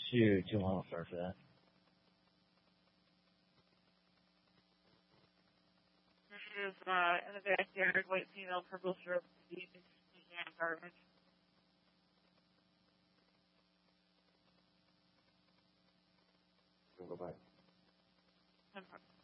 去金黄老师说。 Is in the backyard, white female, purple strip, and garbage. Go back.